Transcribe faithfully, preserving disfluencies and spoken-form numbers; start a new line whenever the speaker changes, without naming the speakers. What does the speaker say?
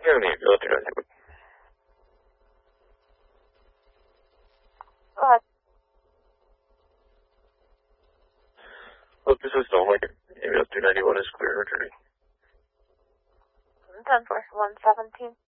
형님, 어떻게 하냐고.
What?
Look, this is the Lincoln. Email two ninety-one is clear, returning.
ten for one seventeen.